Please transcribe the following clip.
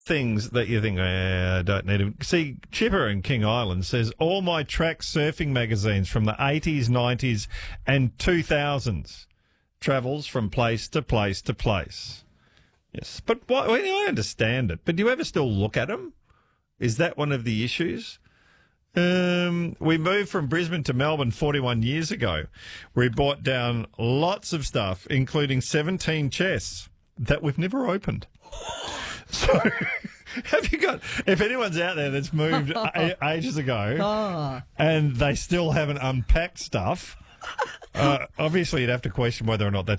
things that you think, I don't need them. See, Chipper in King Island says, all my track surfing magazines from the 80s, 90s and 2000s travels from place to place to place. Yes, but I understand it. But do you ever still look at them? Is that one of the issues? We moved from Brisbane to Melbourne 41 years ago. We brought down lots of stuff, including 17 chests that we've never opened. So, if anyone's out there that's moved ages ago and they still haven't unpacked stuff, obviously you'd have to question whether or not that's